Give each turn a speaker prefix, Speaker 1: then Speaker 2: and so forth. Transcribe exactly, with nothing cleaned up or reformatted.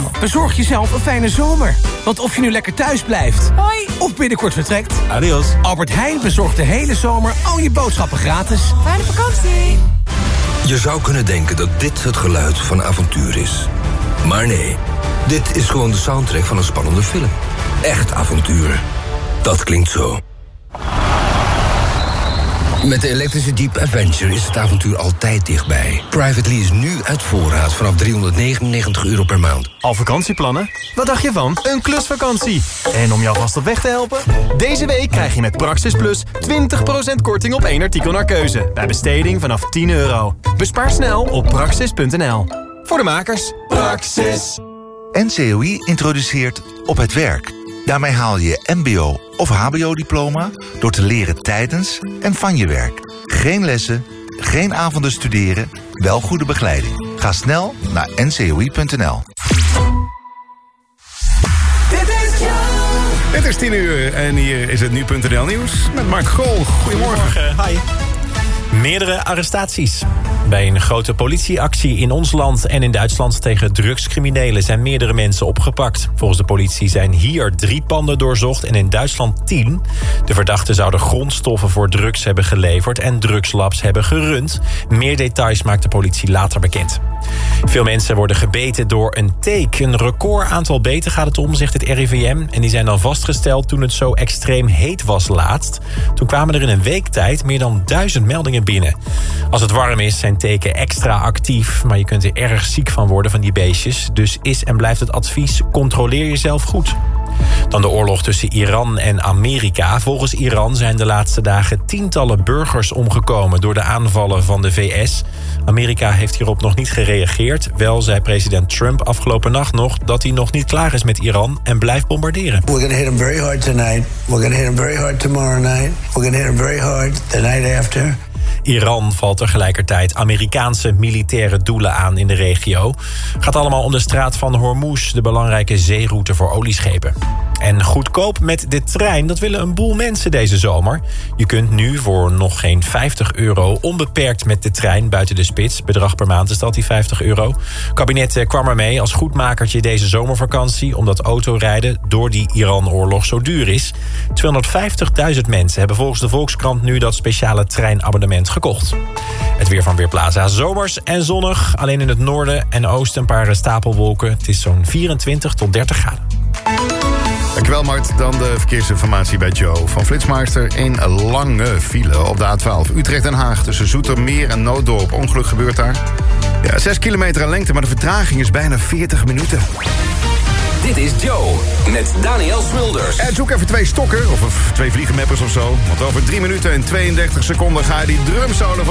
Speaker 1: Bezorg jezelf een fijne zomer. Want of je nu lekker thuis blijft... Hoi. Of binnenkort vertrekt...
Speaker 2: Adios.
Speaker 1: Albert Heijn bezorgt de hele zomer al je boodschappen gratis.
Speaker 3: Fijne vakantie.
Speaker 4: Je zou kunnen denken dat dit het geluid van avontuur is. Maar nee, dit is gewoon de soundtrack van een spannende film. Echt avontuur. Dat klinkt zo. Met de elektrische Jeep Avenger is het avontuur altijd dichtbij. Private lease nu uit voorraad vanaf driehonderdnegenennegentig euro per maand.
Speaker 2: Al vakantieplannen? Wat dacht je van een klusvakantie? En om jou vast op weg te helpen? Deze week krijg je met Praxis Plus twintig procent korting op één artikel naar keuze. Bij besteding vanaf tien euro. Bespaar snel op praxis punt n l. Voor de makers. Praxis.
Speaker 5: N C O I introduceert Op het Werk. Daarmee haal je mbo of hbo-diploma door te leren tijdens en van je werk. Geen lessen, geen avonden studeren, wel goede begeleiding. Ga snel naar n c o i punt n l.
Speaker 6: Het is tien uur en hier is het nu punt n l nieuws met Mark Grol. Goedemorgen.
Speaker 7: Goedemorgen. Hi. Meerdere arrestaties. Bij een grote politieactie in ons land en in Duitsland tegen drugscriminelen zijn meerdere mensen opgepakt. Volgens de politie zijn hier drie panden doorzocht en in Duitsland tien. De verdachten zouden grondstoffen voor drugs hebben geleverd en drugslabs hebben gerund. Meer details maakt de politie later bekend. Veel mensen worden gebeten door een teek. Een record aantal beten gaat het om, zegt het R I V M. En die zijn dan vastgesteld toen het zo extreem heet was laatst. Toen kwamen er in een week tijd meer dan duizend meldingen binnen. Als het warm is zijn teken extra actief, maar je kunt er erg ziek van worden van die beestjes. Dus is en blijft het advies, controleer jezelf goed. Dan de oorlog tussen Iran en Amerika. Volgens Iran zijn de laatste dagen tientallen burgers omgekomen door de aanvallen van de V S. Amerika heeft hierop nog niet gereageerd. Wel zei president Trump afgelopen nacht nog dat hij nog niet klaar is met Iran en blijft bombarderen.
Speaker 8: We're going to hit them very hard tonight. We're going to hit them very hard tomorrow night. We're going to hit them very hard the night after.
Speaker 7: Iran valt tegelijkertijd Amerikaanse militaire doelen aan in de regio. Gaat allemaal om de straat van Hormuz, de belangrijke zeeroute voor olieschepen. En goedkoop met de trein, dat willen een boel mensen deze zomer. Je kunt nu voor nog geen vijftig euro onbeperkt met de trein buiten de spits. Bedrag per maand is dat, die vijftig euro. Kabinet kwam ermee als goedmakertje deze zomervakantie, omdat autorijden door die Iran-oorlog zo duur is. tweehonderdvijftigduizend mensen hebben volgens de Volkskrant nu dat speciale treinabonnement gekocht. Het weer van Weerplaza. Zomers en zonnig. Alleen in het noorden en oosten een paar stapelwolken. Het is zo'n vierentwintig tot dertig graden.
Speaker 6: Dankjewel, Mart. Dan de verkeersinformatie bij Joe van Flitsmeister. Een lange file op de A twaalf Utrecht-Den Haag tussen Zoetermeer en Nooddorp. Ongeluk gebeurt daar. Ja, zes kilometer aan lengte, maar de vertraging is bijna veertig minuten.
Speaker 4: Dit is Joe met Daniel Smulders.
Speaker 6: En zoek even twee stokken of twee vliegenmappers of zo. Want over drie minuten en tweeëndertig seconden ga je die drumsolo van